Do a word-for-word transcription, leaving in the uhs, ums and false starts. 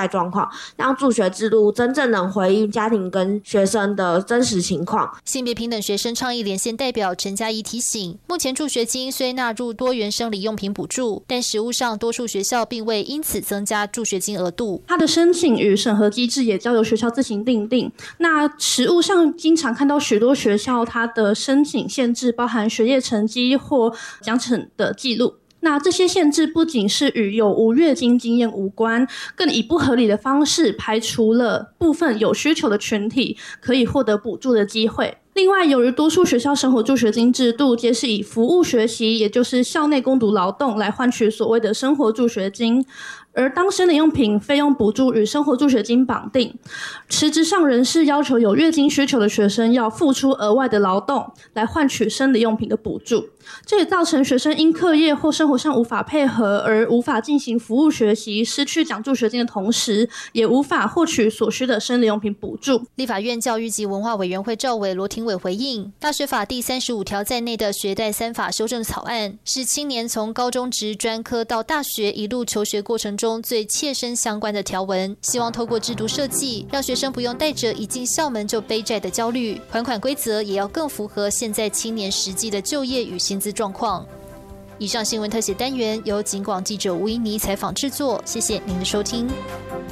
在状况，让助学制度真正能回应家庭跟学生的真实情况。 性别平等学生倡议连线代表陈嘉怡提醒，目前助学金虽纳入多元生理用品补助，但实务上多数学校并未因此增加助学金额度。 它的申请与审核机制也交由学校自行订定。那实务上经常看到许多学校它的申请限制包含学业成绩或奖惩的记录。那这些限制不仅是与有无月经经验无关，更以不合理的方式排除了部分有需求的群体可以获得补助的机会。另外，由于多数学校生活助学金制度皆是以服务学习，也就是校内工读劳动来换取所谓的生活助学金，而当生理用品费用补助与生活助学金绑定，实质上仍是要求有月经需求的学生要付出额外的劳动来换取生理用品的补助。这也造成学生因课业或生活上无法配合而无法进行服务学习，失去奖助学金的同时，也无法获取所需的生理用品补助。 立法院教育及文化委员会召委罗廷伟回应，大学法第三十五条在内的学贷三法修正草案，是青年从高中职专科到大学一路求学过程中最切身相关的条文，希望透过制度设计，让学生不用带着一进校门就背债的焦虑，还款规则也要更符合现在青年实际的就业与薪资状况。以上新闻特写单元由警广记者吴怡妮采访制作，谢谢您的收听。